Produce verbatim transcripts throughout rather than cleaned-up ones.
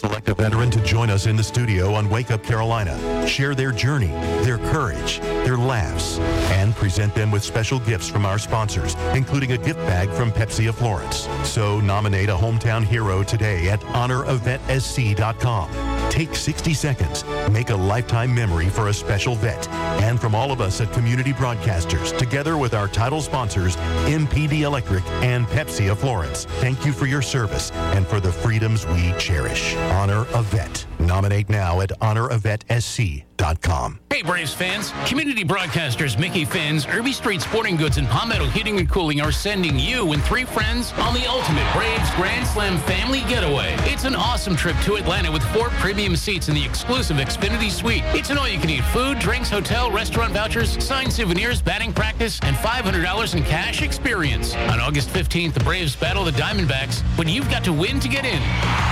Select a veteran to join us in the studio on Wake Up Carolina. Share their journey, their courage, their laughs, and present them with special gifts from our sponsors, including a gift bag from Pepsi of Florence. So nominate a hometown hero today at honor a vet s c dot com. Take sixty seconds. Make a lifetime memory for a special vet. And from all of us at Community Broadcasters, together with our title sponsors, M P D Electric and Pepsi of Florence, thank you for your service and for the freedoms we cherish. Honor a Vet. Nominate now at honor a vet s c dot com. Hey, Braves fans. Community Broadcasters Mickey Finn's, Irby Street Sporting Goods, and Palmetto Heating and Cooling are sending you and three friends on the ultimate Braves Grand Slam family getaway. It's an awesome trip to Atlanta with four premium seats in the exclusive Xfinity Suite. It's an all-you-can-eat food, drinks, hotel, restaurant vouchers, signed souvenirs, batting practice, and five hundred dollars in cash experience. On August fifteenth, the Braves battle the Diamondbacks, but you've got to win to get in.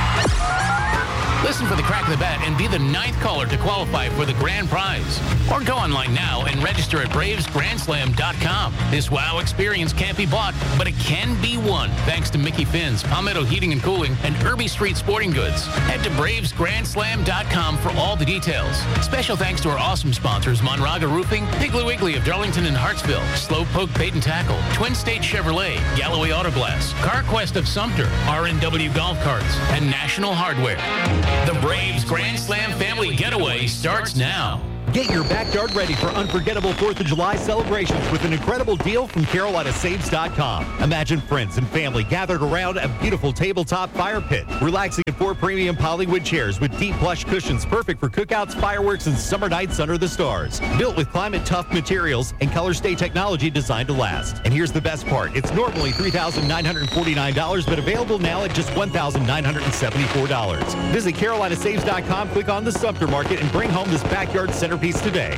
Listen for the crack of the bat and be the ninth caller to qualify for the grand prize. Or go online now and register at braves grand slam dot com. This wow experience can't be bought, but it can be won thanks to Mickey Finn's, Palmetto Heating and Cooling, and Irby Street Sporting Goods. Head to braves grand slam dot com for all the details. Special thanks to our awesome sponsors, Monraga Roofing, Piggly Wiggly of Darlington and Hartsville, Slowpoke Bait and Tackle, Twin State Chevrolet, Galloway Auto Glass, CarQuest of Sumter, R and W Golf Carts, and National Hardware. The Braves Grand Slam Family Getaway starts now. Get your backyard ready for unforgettable fourth of July celebrations with an incredible deal from Carolina Saves dot com. Imagine friends and family gathered around a beautiful tabletop fire pit, relaxing in four premium polywood chairs with deep plush cushions perfect for cookouts, fireworks, and summer nights under the stars. Built with climate-tough materials and color-stay technology designed to last. And here's the best part. It's normally three thousand nine hundred forty-nine dollars, but available now at just one thousand nine hundred seventy-four dollars. Visit Carolina Saves dot com, click on the Sumter Market, and bring home this backyard centerpiece today.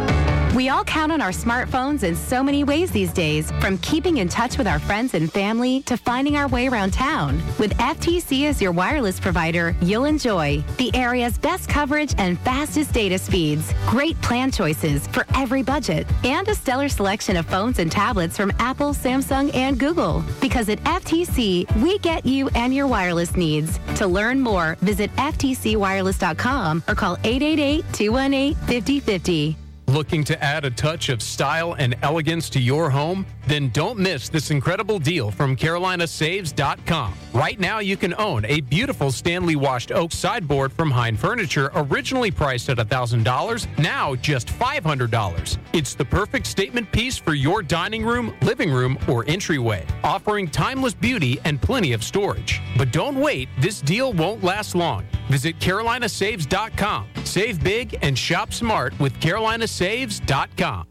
We all count on our smartphones in so many ways these days, from keeping in touch with our friends and family to finding our way around town. With F T C as your wireless provider, you'll enjoy the area's best coverage and fastest data speeds, great plan choices for every budget, and a stellar selection of phones and tablets from Apple, Samsung, and Google. Because at F T C, we get you and your wireless needs. To learn more, visit F T C wireless dot com or call eight eight eight, two one eight, five zero five zero. Looking to add a touch of style and elegance to your home? Then don't miss this incredible deal from Carolina Saves dot com. Right now, you can own a beautiful Stanley washed oak sideboard from Hine Furniture, originally priced at one thousand dollars, now just five hundred dollars. It's the perfect statement piece for your dining room, living room, or entryway, offering timeless beauty and plenty of storage. But don't wait, this deal won't last long. Visit Carolina Saves dot com. Save big and shop smart with Carolina Saves dot com.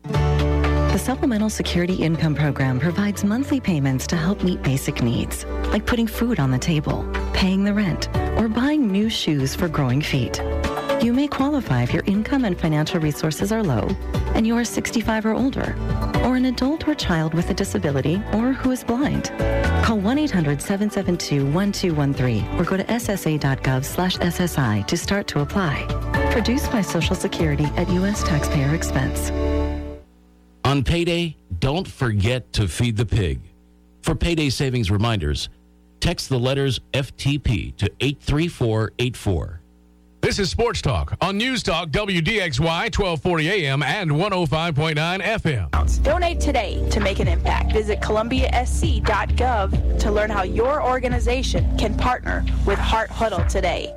The Supplemental Security Income Program provides monthly payments to help meet basic needs, like putting food on the table, paying the rent, or buying new shoes for growing feet. You may qualify if your income and financial resources are low and you are sixty-five or older, or an adult or child with a disability or who is blind. Call one eight hundred, seven seven two, one two one three or go to S S A dot gov slash S S I to start to apply. Produced by Social Security at U S taxpayer expense. On payday, don't forget to feed the pig. For payday savings reminders, text the letters F T P to eight three four eight four. This is Sports Talk on News Talk W D X Y twelve forty A M and one oh five point nine F M. Donate today to make an impact. Visit Columbia S C dot gov to learn how your organization can partner with Heart Huddle today.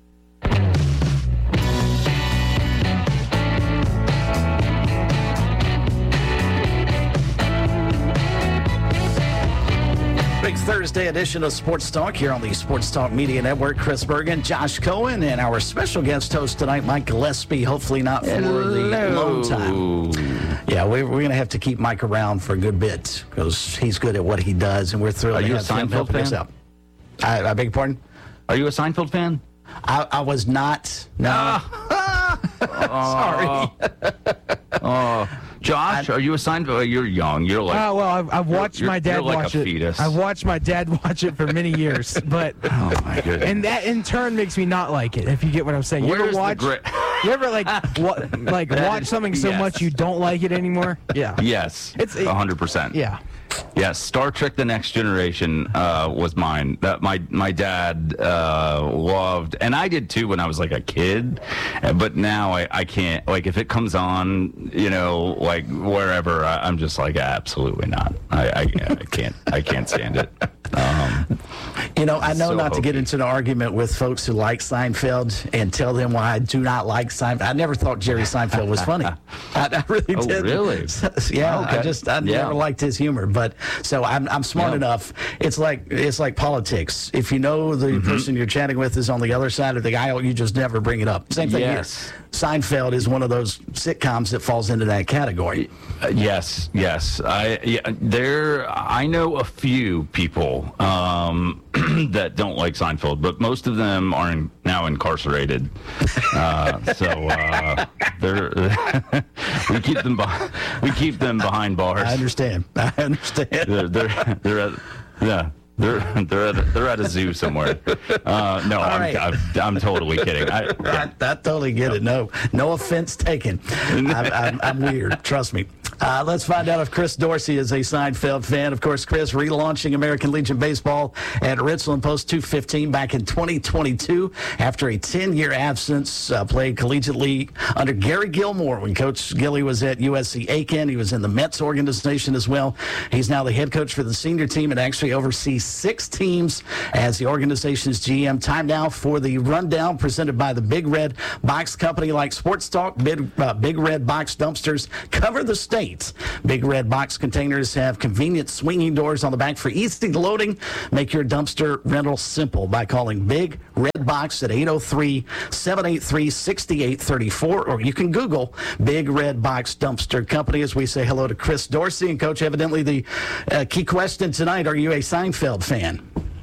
Big Thursday edition of Sports Talk here on the Sports Talk Media Network. Chris Bergen, Josh Cohen, and our special guest host tonight, Mike Gillespie. Hopefully not for Hello. the long time. Yeah, we, we're going to have to keep Mike around for a good bit because he's good at what he does, and we're thrilled Are to you a have him Seinfeld helping us fan? out. I, I beg your pardon? Are you a Seinfeld fan? I, I was not. No. Sorry. Oh, Josh, are you a Seinfeld? You're young. You're like. Oh, well, I've, I've watched you're, my dad you're like watch a it. Fetus. I've watched my dad watch it for many years, but oh my goodness. And that in turn makes me not like it. If you get what I'm saying, you Where's ever the watch? grit? You ever like wa- like That watch is- something so yes. much you don't like it anymore? Yeah. Yes. It's a hundred percent. Yeah. Yes, Star Trek: The Next Generation uh, was mine. That my my dad uh, loved, and I did too when I was like a kid. But now I, I can't. Like if it comes on, you know, like wherever, I, I'm just like absolutely not. I, I, I can't. I can't stand it. Um, you know, I know so not hokey. to get into an argument with folks who like Seinfeld and tell them why I do not like Seinfeld. I never thought Jerry Seinfeld was funny. I, I really Oh, did. really? Yeah, Okay. I just I Yeah. never liked his humor. But so I'm I'm smart Yeah. enough. It's like it's like politics. If you know the Mm-hmm. person you're chatting with is on the other side of the aisle, you just never bring it up. Same thing Yes. here. Seinfeld is one of those sitcoms that falls into that category. Uh, yes, yes. I yeah, there. I know a few people um, that don't like Seinfeld, but most of them are in, now incarcerated. Uh, so uh, they're we keep them behind, we keep them behind bars. I understand. I understand. They're they're, they're at, yeah. They're they're at a, they're at a zoo somewhere. Uh, no, I'm, right. I'm I'm totally kidding. I, I, I totally get it. No, no offense taken. I'm, I'm, I'm weird. Trust me. Uh, let's find out if Chris Dorsey is a Seinfeld fan. Of course, Chris relaunching American Legion Baseball at Richland Post two fifteen back in twenty twenty-two after a ten-year absence. Uh, played collegiately under Gary Gilmore when Coach Gilly was at U S C Aiken. He was in the Mets organization as well. He's now the head coach for the senior team and actually oversees six teams as the organization's G M. Time now for the rundown presented by the Big Red Box Company. Like Sports Talk, Big, uh, Big Red Box dumpsters cover the state. Big Red Box containers have convenient swinging doors on the back for easy loading. Make your dumpster rental simple by calling Big Red Box at eight oh three, seven eight three, six eight three four, or you can Google Big Red Box Dumpster Company. As we say hello to Chris Dorsey. And Coach, evidently the uh, key question tonight, are you a Seinfeld fan?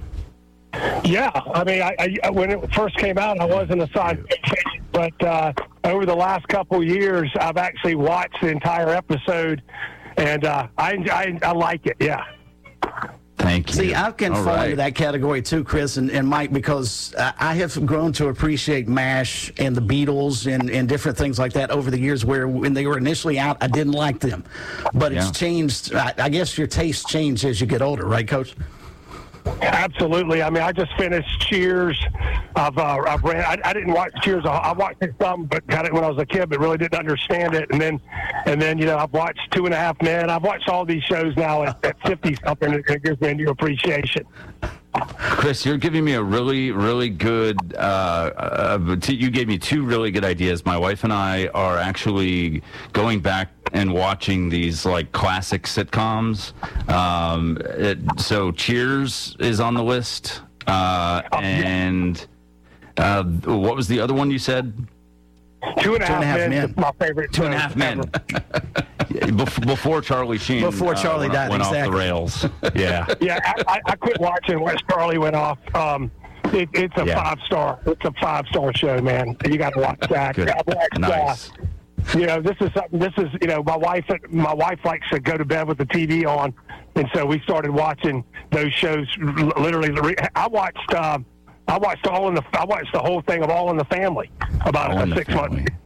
Yeah, I mean, I, I, when it first came out, I wasn't a Seinfeld fan, but uh, over the last couple of years, I've actually watched the entire episode, and uh, I, I I like it. Yeah. Thank you. See, I can All fall right. into that category too, Chris and, and Mike, because I I have grown to appreciate MASH and the Beatles and, and different things like that over the years, where when they were initially out, I didn't like them. But it's Yeah. changed. I, I guess your tastes change as you get older, right, Coach? Absolutely. I mean, I just finished Cheers. I've, uh, I've ran. I, I didn't watch Cheers. I, I watched it some, but got it when I was a kid, but really didn't understand it. And then, and then, you know, I've watched Two and a Half Men. I've watched all these shows now at, at fifty something. It, it gives me a new appreciation. Chris, you're giving me a really, really good. Uh, uh, t- you gave me two really good ideas. My wife and I are actually going back and watching these like classic sitcoms. Um, it, so Cheers is on the list, uh, and uh, what was the other one you said? Two and a Two and Half, a Half Men. Men. Is my favorite. Two and a show Half Men. ever. Bef- Before Charlie Sheen. Before uh, Charlie went, died, went off exactly. the rails. Yeah. Yeah, I, I, I quit watching once Charlie went off. Um, it, it's a Yeah. five star. It's a five star show, man. You got to watch that. Good. I've watched, Nice. Uh, you know, this is something. This is you know, my wife. My wife likes to go to bed with the T V on, and so we started watching those shows. l- Literally, I watched. Uh, I watched all in the. I watched the whole thing of All in the Family about All in uh, the six Family. months.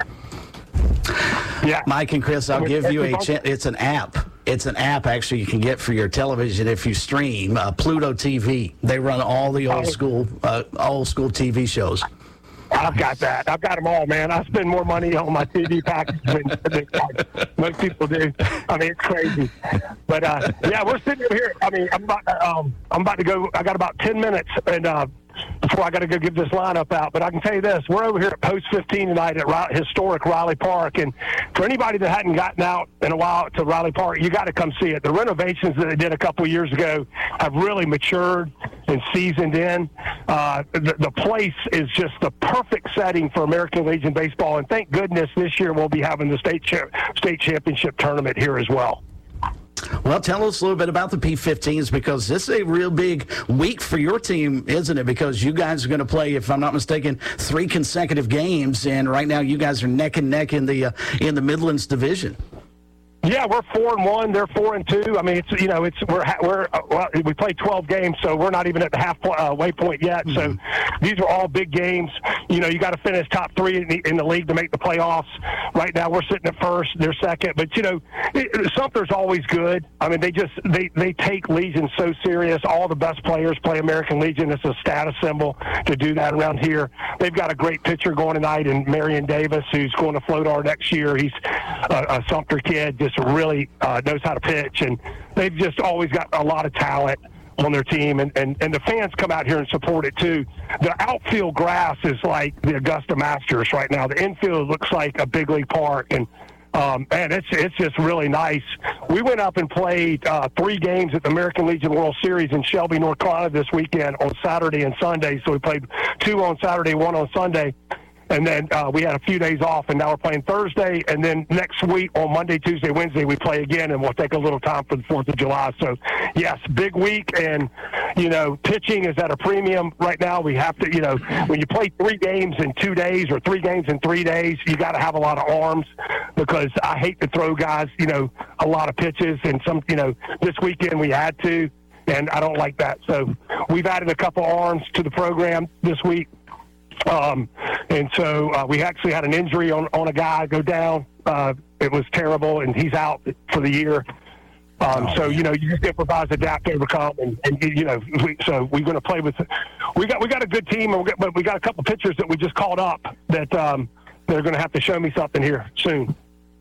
Yeah, Mike and Chris, I'll give you a chance. It's an app. It's an app, actually, you can get for your television if you stream uh, Pluto T V. They run all the old school, uh, old school T V shows. I've got that. I've got them all, man. I spend more money on my T V package than, than most people do. I mean, it's crazy. But uh, yeah, we're sitting over here. I mean, I'm about, um, I'm about to go. I got about ten minutes, and uh, before I got to go give this lineup out. But I can tell you this: we're over here at Post fifteen tonight at Ri- historic Riley Park, and for anybody that hadn't gotten out in a while to Riley Park, you got to come see it. The renovations that they did a couple years ago have really matured and seasoned in. Uh, the, the place is just the perfect setting for American Legion baseball, and thank goodness this year we'll be having the state cha- state championship tournament here as well. Well, tell us a little bit about the P fifteens, because this is a real big week for your team, isn't it? Because you guys are going to play, if I'm not mistaken, three consecutive games, and right now you guys are neck and neck in the uh, in the Midlands division. Yeah, we're four and one. They're four and two. I mean, it's you know, it's we're ha- we're uh, well, we played twelve games, so we're not even at the half uh, way point yet. Mm-hmm. So these are all big games. You know, you got to finish top three in the, in the league to make the playoffs. Right now, we're sitting at first; they're second. But you know, it, Sumter's always good. I mean, they just they they take Legion so serious. All the best players play American Legion. It's a status symbol to do that around here. They've got a great pitcher going tonight in Marion Davis, who's going to Flodar next year. He's a, a Sumter kid, just really uh, knows how to pitch, and they've just always got a lot of talent on their team, and, and, and the fans come out here and support it too. The outfield grass is like the Augusta Masters right now. The infield looks like a big league park, and um, man, it's it's just really nice. We went up and played uh, three games at the American Legion World Series in Shelby, North Carolina this weekend on Saturday and Sunday. So we played two on Saturday, one on Sunday. And then uh, we had a few days off, and now we're playing Thursday. And then next week on Monday, Tuesday, Wednesday, we play again, and we'll take a little time for the fourth of July. So, yes, big week. And, you know, pitching is at a premium right now. We have to, you know, when you play three games in two days or three games in three days, you got to have a lot of arms, because I hate to throw guys, you know, a lot of pitches. And some, you know, this weekend we had to, and I don't like that. So we've added a couple arms to the program this week. Um, and so uh, we actually had an injury on, on a guy go down. Uh, it was terrible, and he's out for the year. Um, oh, so, you know, you just improvise, adapt, overcome, and, and you know, we, so we're going to play with – we got we got a good team, and we got, but we got a couple pitchers that we just called up that um, they're going to have to show me something here soon.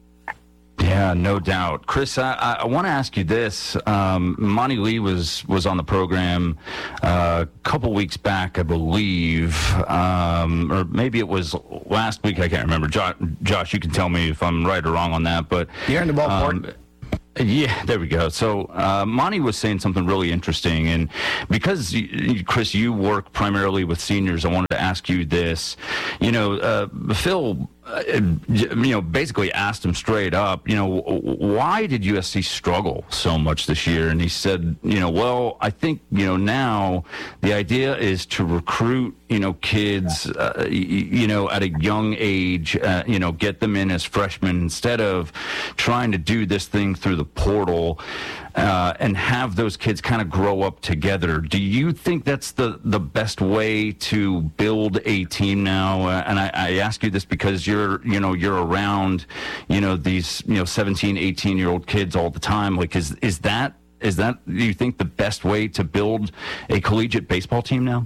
Yeah, no doubt. Chris, I, I want to ask you this. Um, Monty Lee was, was on the program uh, a couple weeks back, I believe, um, or maybe it was last week. I can't remember. Josh, Josh, you can tell me if I'm right or wrong on that. But you're in the ballpark. Um, Yeah, there we go. So uh, Monty was saying something really interesting, and because, you, Chris, you work primarily with seniors, I wanted to ask you this. You know, uh, Phil, uh, you know, basically asked him straight up, you know, why did U S C struggle so much this year? And he said, you know, well, I think, you know, now the idea is to recruit, you know, kids, uh, you, you know, at a young age, uh, you know, get them in as freshmen instead of trying to do this thing through the portal uh, and have those kids kind of grow up together. Do you think that's the, the best way to build a team now? Uh, and I, I ask you this because you're, you know, you're around, you know, these, you know, seventeen, eighteen year old kids all the time. Like, is, is that, is that, do you think, the best way to build a collegiate baseball team now?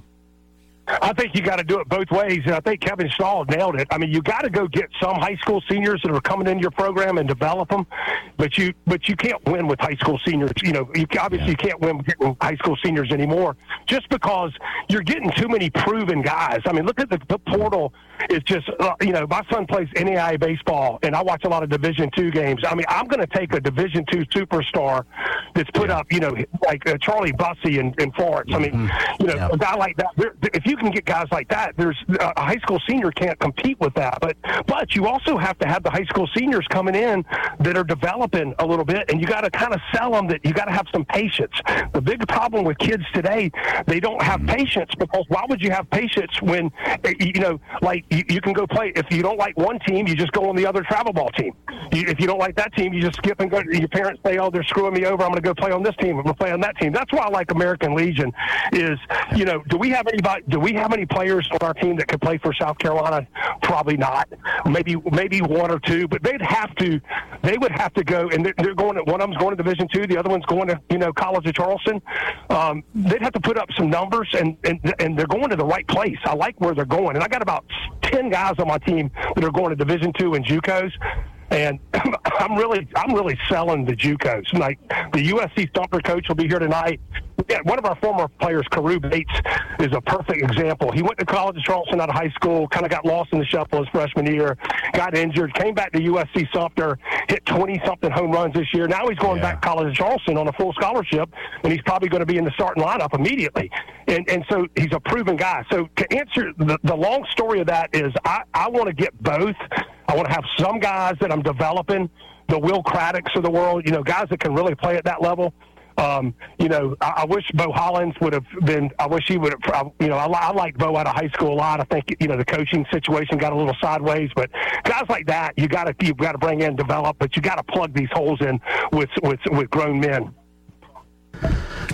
I think you got to do it both ways, and I think Kevin Stahl nailed it. I mean, you got to go get some high school seniors that are coming into your program and develop them, but you but you can't win with high school seniors. You know, you obviously you can't win with high school seniors anymore, just because you're getting too many proven guys. I mean, look at the, the portal. It's just uh, you know, my son plays N A I A baseball, and I watch a lot of Division two games. I mean, I'm going to take a Division two superstar that's put up, you know, like uh, Charlie Bussey in, in Florence. I mean, you know, yeah. a guy like that. If you can get guys like that, there's uh, a high school senior can't compete with that. But but you also have to have the high school seniors coming in that are developing a little bit, and you got to kind of sell them that you got to have some patience. The big problem with kids today, they don't have patience, because why would you have patience when, you know, like you, you can go play, if you don't like one team, you just go on the other travel ball team. You, if you don't like that team, you just skip and go. Your parents say, oh, they're screwing me over, I'm going to go play on this team, I'm going to play on that team. That's why I like American Legion is, you know, do we have anybody, do we have any players on our team that could play for South Carolina? Probably not. Maybe maybe one or two, but they'd have to. They would have to go, and they're, they're going. To, one of them's going to Division two, the other one's going to you know College of Charleston. Um, they'd have to put up some numbers, and, and and they're going to the right place. I like where they're going, and I got about ten guys on my team that are going to Division two and JUCOs. And I'm really, I'm really selling the JUCOs. Like the U S C Sumter coach will be here tonight. Yeah, one of our former players, Carew Bates, is a perfect example. He went to College of Charleston out of high school, kind of got lost in the shuffle his freshman year, got injured, came back to U S C Sumter, hit twenty-something home runs this year. Now he's going yeah. back to College of Charleston on a full scholarship, and he's probably going to be in the starting lineup immediately. And and so he's a proven guy. So to answer the, the long story of that is I, I want to get both. I want to have some guys that I'm developing, the Will Craddocks of the world, you know, guys that can really play at that level. Um, you know, I, I wish Bo Hollins would have been, I wish he would have, you know, I, I liked Bo out of high school a lot. I think, you know, the coaching situation got a little sideways, but guys like that, you got to, you've got to bring in, develop, but you got to plug these holes in with, with, with grown men.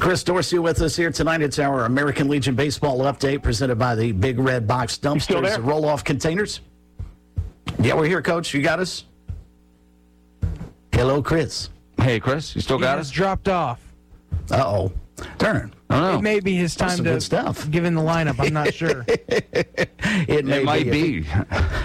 Chris Dorsey with us here tonight. It's our American Legion Baseball update presented by the Big Red Box Dumpsters roll-off containers. Yeah, we're here, Coach. You got us? Hello, Chris. Hey, Chris. You still got us? Dropped off. Uh-oh. Turn. I don't know. It may be his time to good stuff. give in the lineup. I'm not sure. it, it may might be. be.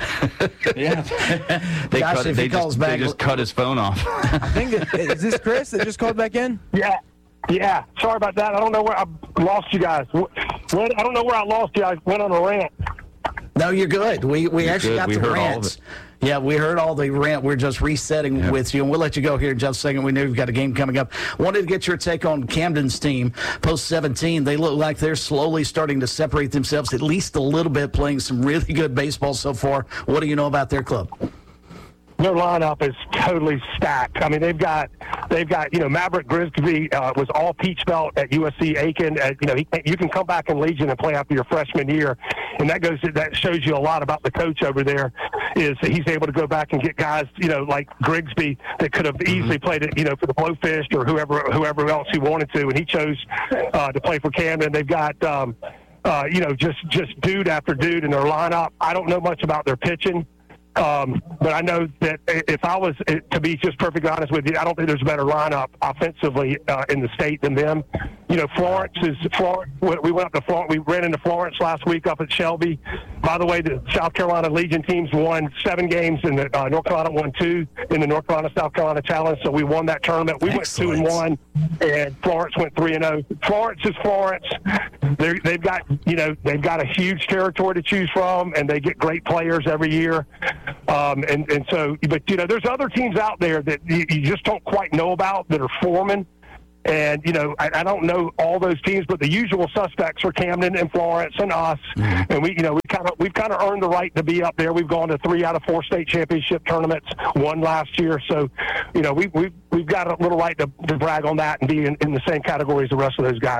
yeah. they Gosh, cut, if they he calls just, back, they just cut his phone off. I think it, is this Chris that just called back in? Yeah. Yeah. Sorry about that. I don't know where I lost you guys. When, I don't know where I lost you. I went on a rant. No, you're good. We we you're actually good. got we the heard rants. All of it. Yeah, we heard all the rant. We're just resetting yeah. with you, and we'll let you go here in just a second. We know you've got a game coming up. Wanted to get your take on Camden's team. Post seventeen, they look like they're slowly starting to separate themselves at least a little bit, playing some really good baseball so far. What do you know about their club? Their lineup is totally stacked. I mean, they've got, they've got, you know, Maverick Grigsby uh, was all peach belt at U S C Aiken. Uh, you know, he, you can come back in Legion and play after your freshman year, and that goes, that shows you a lot about the coach over there. Is that he's able to go back and get guys, you know, like Grigsby that could have easily played it, you know, for the Blowfish or whoever, whoever else he wanted to, and he chose uh, to play for Camden. They've got. Um, uh, you know, just just dude after dude in their lineup. I don't know much about their pitching. Um, but I know that if I was, to be just perfectly honest with you, I don't think there's a better lineup offensively uh, in the state than them. You know, Florence is Florence. We went up to Florence. We ran into Florence last week up at Shelby. By the way, the South Carolina Legion teams won seven games, and the uh, North Carolina won two in the North Carolina South Carolina Challenge. So we won that tournament. We Excellent. went two and one, and Florence went three and zero. Florence is Florence. They're, they've got you know they've got a huge territory to choose from, and they get great players every year. Um, and, and so, but, you know, there's other teams out there that you, you just don't quite know about that are forming. And, you know, I, I don't know all those teams, but the usual suspects are Camden and Florence and us. Mm-hmm. And we, you know, we kind of, we've kind of earned the right to be up there. We've gone to three out of four state championship tournaments, one last year. So, you know, we, we've, we've got a little right to, to brag on that and be in, in the same category as the rest of those guys.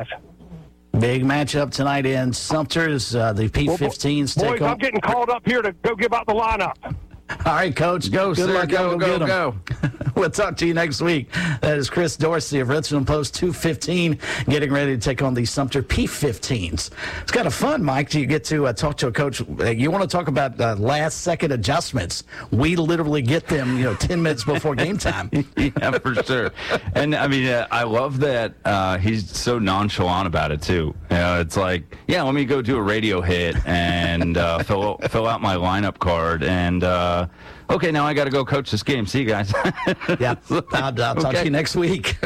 Big matchup tonight in Sumter's. Uh, the P fifteens well, take boys, on. I'm getting called up here to go give out the lineup. All right, Coach. Go, Good sir. luck. Go, Go, go, go. We'll talk to you next week. That is Chris Dorsey of Richmond Post two fifteen, getting ready to take on the Sumter P fifteens. It's kind of fun, Mike. You get to uh, talk to a coach. Uh, you want to talk about uh, last-second adjustments. We literally get them, you know, ten minutes before game time. Yeah, for sure. And, I mean, uh, I love that uh, he's so nonchalant about it, too. You know, it's like, yeah, let me go do a radio hit and uh, fill, fill out my lineup card and, uh, okay, now I got to go coach this game. See you guys. Yeah, I'll, I'll talk okay. to you next week.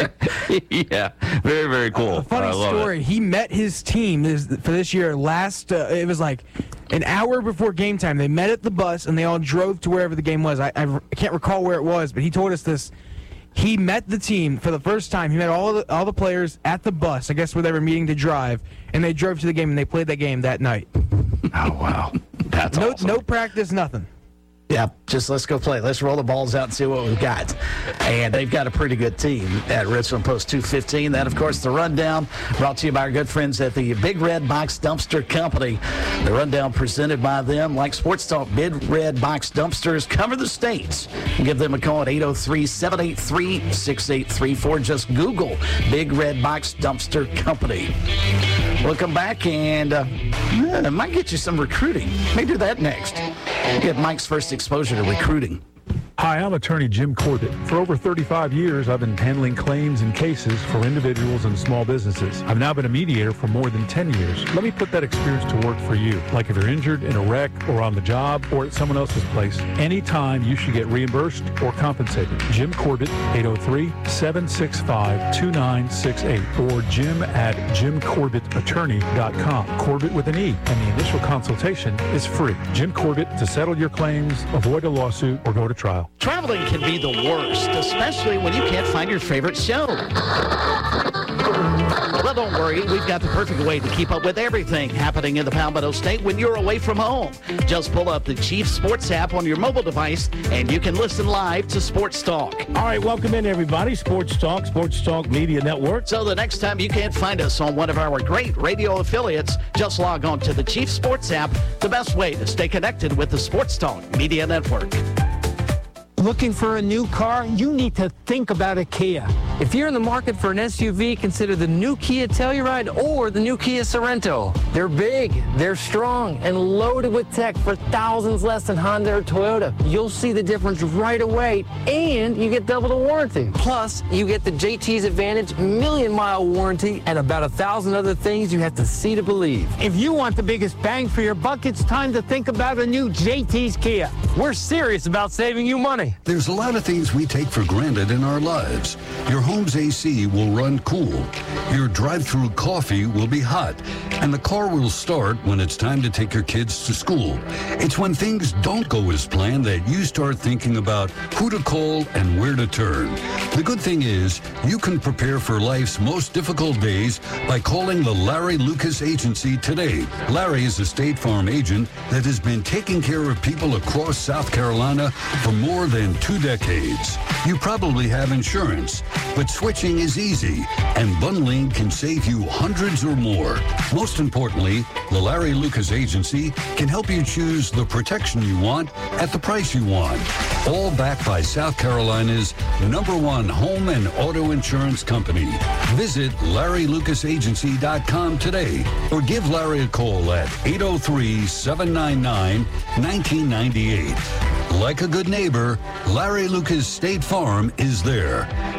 Yeah, very, very cool. A funny I love story. It. He met his team this, for this year last, uh, it was like an hour before game time. They met at the bus, and they all drove to wherever the game was. I, I can't recall where it was, but he told us this. He met the team for the first time. He met all the, all the players at the bus, I guess where they were meeting to drive, and they drove to the game, and they played that game that night. Oh, wow. That's no, awesome. No practice, nothing. Yeah, just let's go play. Let's roll the balls out and see what we've got. And they've got a pretty good team at Richmond Post two fifteen. That, of course, the rundown brought to you by our good friends at the Big Red Box Dumpster Company. The rundown presented by them, like Sports Talk, Big Red Box Dumpsters cover the states. Give them a call at eight oh three, seven eight three, six eight three four. Just Google Big Red Box Dumpster Company. We'll come back and uh, yeah, might get you some recruiting. Maybe do that next. Get Mike's first exposure to recruiting. Hi, I'm attorney Jim Corbett. For over thirty-five years, I've been handling claims and cases for individuals and small businesses. I've now been a mediator for more than ten years. Let me put that experience to work for you. Like if you're injured in a wreck or on the job or at someone else's place, anytime you should get reimbursed or compensated. Jim Corbett, eight oh three, seven six five, two nine six eight or jim at jim corbett attorney dot com. Corbett with an E, and the initial consultation is free. Jim Corbett to settle your claims, avoid a lawsuit, or go to trial. Traveling can be the worst, especially when you can't find your favorite show. Well, don't worry. We've got the perfect way to keep up with everything happening in the Palmetto State when you're away from home. Just pull up the Chief Sports app on your mobile device, and you can listen live to Sports Talk. All right, welcome in, everybody. Sports Talk, Sports Talk Media Network. So the next time you can't find us on one of our great radio affiliates, just log on to the Chief Sports app, the best way to stay connected with the Sports Talk Media Network. Looking for a new car? You need to think about a Kia. If you're in the market for an S U V, consider the new Kia Telluride or the new Kia Sorento. They're big, they're strong, and loaded with tech for thousands less than Honda or Toyota. You'll see the difference right away, and you get double the warranty. Plus, you get the J T's Advantage million mile warranty and about a thousand other things you have to see to believe. If you want the biggest bang for your buck, it's time to think about a new J T's Kia. We're serious about saving you money. There's a lot of things we take for granted in our lives. Your home's A C will run cool. Your drive-through coffee will be hot. And the car will start when it's time to take your kids to school. It's when things don't go as planned that you start thinking about who to call and where to turn. The good thing is, you can prepare for life's most difficult days by calling the Larry Lucas Agency today. Larry is a State Farm agent that has been taking care of people across South Carolina for more than two decades. You probably have insurance, but switching is easy, and bundling can save you hundreds or more. Most importantly, the Larry Lucas Agency can help you choose the protection you want at the price you want. All backed by South Carolina's number one home and auto insurance company. Visit Larry Lucas Agency dot com today or give Larry a call at eight oh three, seven nine nine, one nine nine eight. Like a good neighbor, Larry Lucas State Farm is there.